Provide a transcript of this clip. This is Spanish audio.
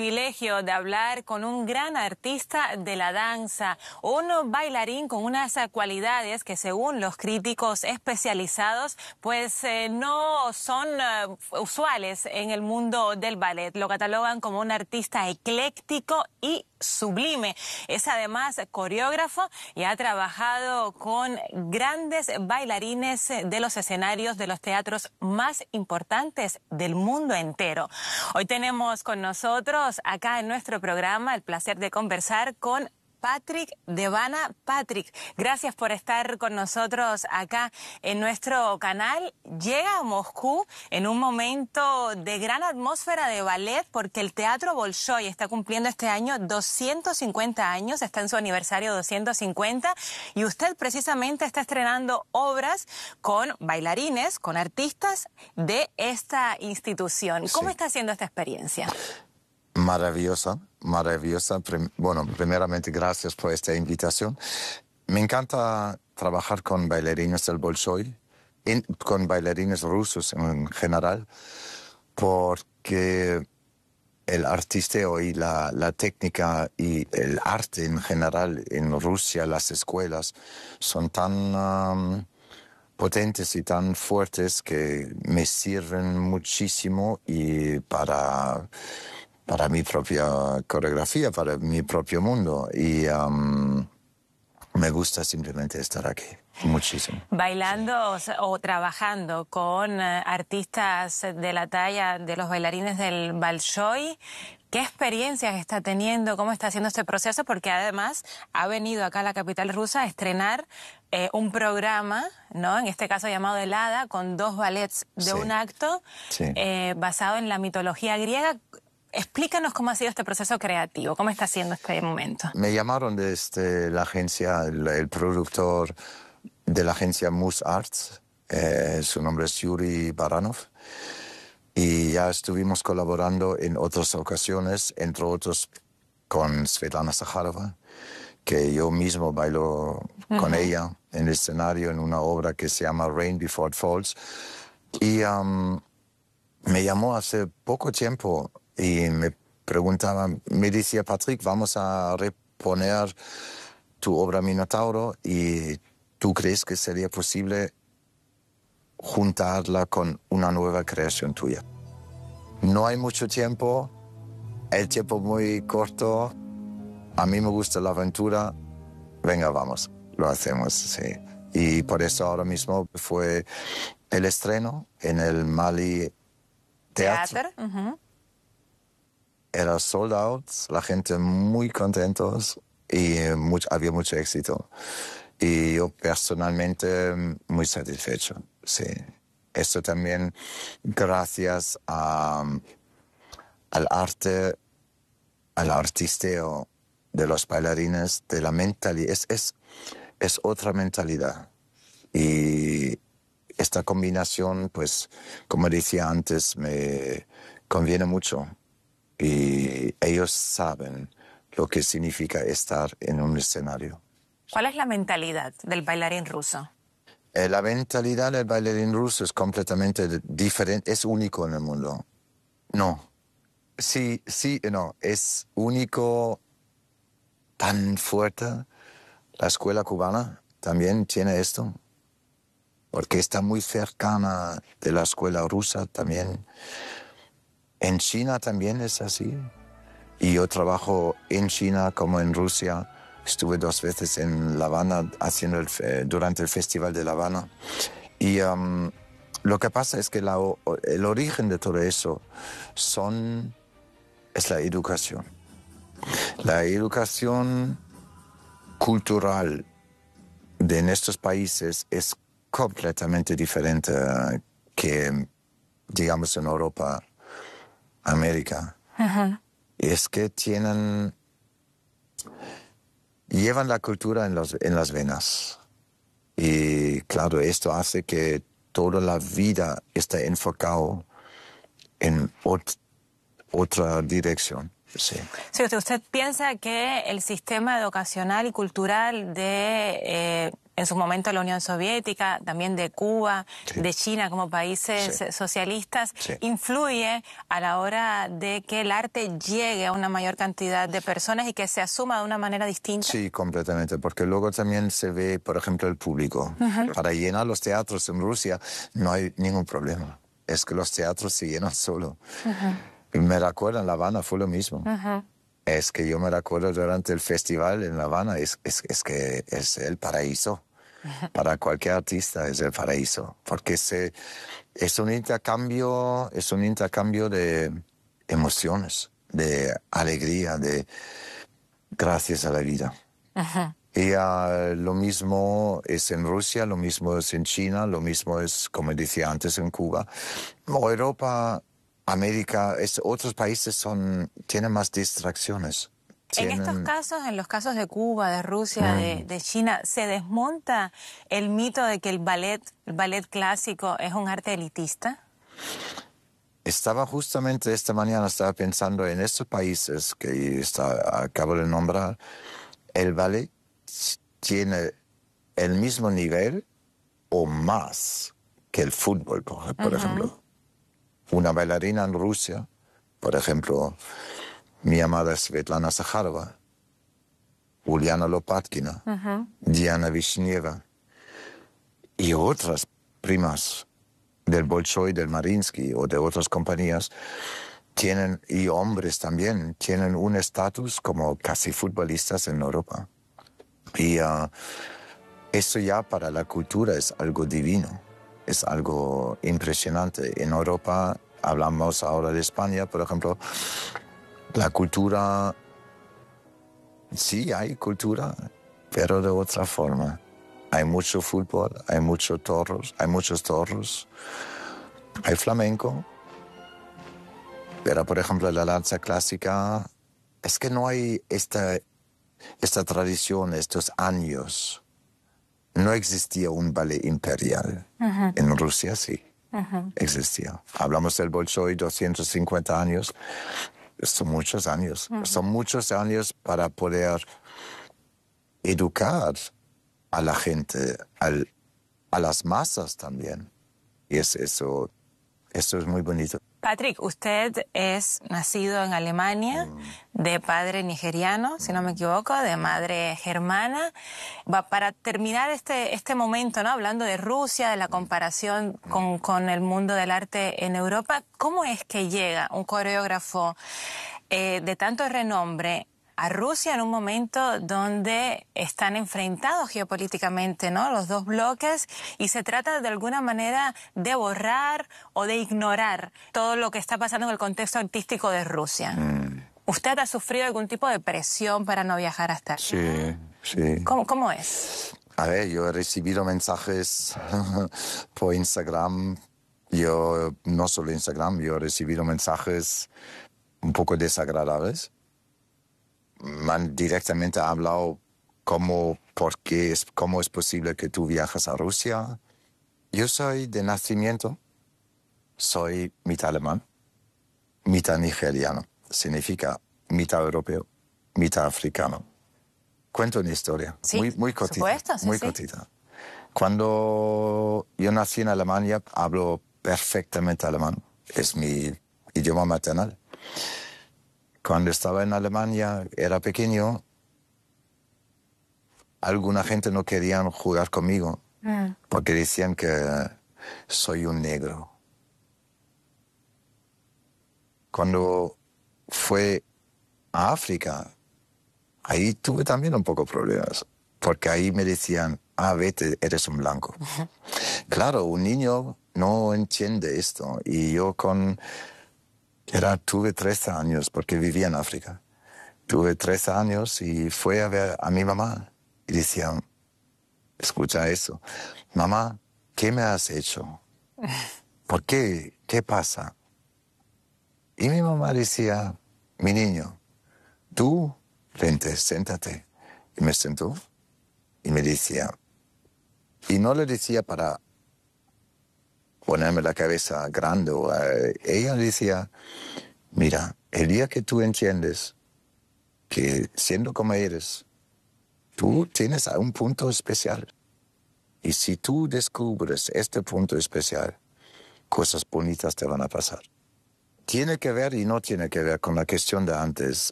privilegio de hablar con un gran artista de la danza, un bailarín con unas cualidades que según los críticos especializados pues no son usuales en el mundo del ballet. Lo catalogan como un artista ecléctico y sublime. Es además coreógrafo y ha trabajado con grandes bailarines de los escenarios de los teatros más importantes del mundo entero. Hoy tenemos con nosotros acá en nuestro programa el placer de conversar con Patrick Devana. Patrick, gracias por estar con nosotros acá en nuestro canal. Llega a Moscú en un momento de gran atmósfera de ballet porque el Teatro Bolshoi está cumpliendo este año 250 años, está en su aniversario 250 y usted precisamente está estrenando obras con bailarines, con artistas de esta institución. ¿Cómo está siendo esta experiencia? Maravillosa, maravillosa. Bueno, primeramente gracias por esta invitación. Me encanta trabajar con bailarines del Bolshoi, con bailarines rusos en general, porque el artisteo y la técnica y el arte en general en Rusia, las escuelas, son tan potentes y tan fuertes que me sirven muchísimo y para mi propia coreografía, para mi propio mundo. Y me gusta simplemente estar aquí, muchísimo. Bailando o trabajando con artistas de la talla de los bailarines del Bolshoi, ¿qué experiencias está teniendo? ¿Cómo está haciendo este proceso? Porque además ha venido acá a la capital rusa a estrenar un programa, ¿no? En este caso llamado El Hada, con 2 ballets de un acto, basado en la mitología griega. Explícanos cómo ha sido este proceso creativo, cómo está siendo este momento. Me llamaron desde la agencia, el productor de la agencia Mus Arts, su nombre es Yuri Baranov, y ya estuvimos colaborando en otras ocasiones, entre otros con Svetlana Zakharova, que yo mismo bailo con ella en el escenario en una obra que se llama Rain Before It Falls. Y me llamó hace poco tiempo y me preguntaba, me decía, Patrick, vamos a reponer tu obra Minotauro y ¿tú crees que sería posible juntarla con una nueva creación tuya? No hay mucho tiempo, el tiempo muy corto, a mí me gusta la aventura, venga, vamos, lo hacemos, sí. Y por eso ahora mismo fue el estreno en el Mali Teatro. Era sold out, la gente muy contentos y había mucho éxito. Y yo personalmente muy satisfecho, sí. Esto también gracias al arte, al artisteo de los bailarines, de la mentalidad. Es otra mentalidad. Y esta combinación, pues, como decía antes, me conviene mucho. Y ellos saben lo que significa estar en un escenario. ¿Cuál es la mentalidad del bailarín ruso? La mentalidad del bailarín ruso es completamente diferente, es único en el mundo. No, sí y no, es único, tan fuerte. La escuela cubana también tiene esto, porque está muy cercana de la escuela rusa también. En China también es así. Y yo trabajo en China como en Rusia. Estuve 2 veces en La Habana durante el Festival de La Habana. Y lo que pasa es que el origen de todo eso es la educación. La educación cultural de estos países es completamente diferente que, digamos, en Europa, América. Es que llevan la cultura en las venas. Y claro, esto hace que toda la vida esté enfocado en otra dirección. Sí. Sí, ¿usted piensa que el sistema educacional y cultural de en su momento la Unión Soviética, también de Cuba, Sí. de China como países Sí. socialistas, Sí. influye a la hora de que el arte llegue a una mayor cantidad de personas y que se asuma de una manera distinta? Sí, completamente, porque luego también se ve, por ejemplo, el público. Para llenar los teatros en Rusia no hay ningún problema. Es que los teatros se llenan solo. Me recuerdo en La Habana fue lo mismo. Es que yo me recuerdo durante el festival en La Habana, es que es el paraíso. Para cualquier artista es el paraíso, porque es un intercambio de emociones, de alegría, de gracias a la vida. Y lo mismo es en Rusia, lo mismo es en China, lo mismo es, como decía antes, en Cuba. O Europa, América, otros países tienen más distracciones. En estos casos, en los casos de Cuba, de Rusia, de China, ¿se desmonta el mito de que el ballet clásico es un arte elitista? Estaba justamente esta mañana pensando en estos países que acabo de nombrar, el ballet tiene el mismo nivel o más que el fútbol, por ejemplo. Una bailarina en Rusia, por ejemplo, mi amada Svetlana Zakharova, Uliana Lopatkina, Diana Vishnieva y otras primas del Bolshoi, del Mariinsky o de otras compañías, y hombres también, tienen un estatus como casi futbolistas en Europa. Y eso ya para la cultura es algo divino, es algo impresionante. En Europa, hablamos ahora de España, por ejemplo, la cultura, sí hay cultura, pero de otra forma. Hay mucho fútbol, hay muchos toros, hay flamenco, pero por ejemplo la danza clásica, es que no hay esta tradición, estos años. No existía un ballet imperial. En Rusia sí, existía. Hablamos del Bolshoi, 250 años. Son muchos años. Son muchos años para poder educar a la gente, a las masas también. Y eso es muy bonito. Patrick, usted es nacido en Alemania, de padre nigeriano, si no me equivoco, de madre germana. Para terminar este momento, ¿no? Hablando de Rusia, de la comparación con el mundo del arte en Europa, ¿cómo es que llega un coreógrafo de tanto renombre a Rusia en un momento donde están enfrentados geopolíticamente, ¿no? Los dos bloques, y se trata de alguna manera de borrar o de ignorar todo lo que está pasando en el contexto artístico de Rusia? ¿Usted ha sufrido algún tipo de presión para no viajar hasta allá? Sí, sí. ¿Cómo es? A ver, yo he recibido mensajes por Instagram. Yo, no solo Instagram, yo he recibido mensajes un poco desagradables. Man directamente ha hablado cómo es posible que tú viajas a Rusia. Yo soy de nacimiento, soy mitad alemán, mitad nigeriano. Significa mitad europeo, mitad africano. Cuento una historia, Sí, muy cortita. supuesto, sí, muy sí. cortita. Cuando yo nací en Alemania, hablo perfectamente alemán. Es mi idioma maternal. Cuando estaba en Alemania, era pequeño, alguna gente no quería jugar conmigo porque decían que soy un negro. Cuando fue a África, ahí tuve también un poco problemas, porque ahí me decían, vete, eres un blanco. Claro, un niño no entiende esto, y yo tuve 13 años porque vivía en África. Tuve 13 años y fui a ver a mi mamá y decía, escucha eso, mamá, ¿qué me has hecho? ¿Por qué? ¿Qué pasa? Y mi mamá decía, mi niño, tú vente, siéntate. Y me sentó y me decía, y no le decía para ponerme la cabeza grande, ella decía, mira, el día que tú entiendes que siendo como eres, tú tienes un punto especial. Y si tú descubres este punto especial, cosas bonitas te van a pasar. Tiene que ver y no tiene que ver con la cuestión de antes.